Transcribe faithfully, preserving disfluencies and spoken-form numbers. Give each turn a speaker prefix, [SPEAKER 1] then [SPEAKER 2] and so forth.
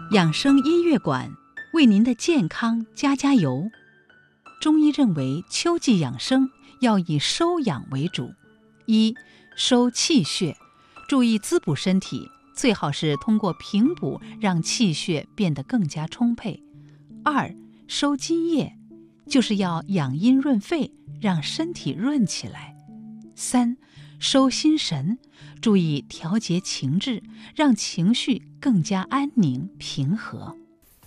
[SPEAKER 1] 养生音乐馆为您的健康加加油。中医认为，秋季养生要以收养为主。一、收气血，注意滋补身体，最好是通过平补让气血变得更加充沛。二、收津液，就是要养阴润肺，让身体润起来。三、收心神，注意调节情志，让情绪更加安宁平和。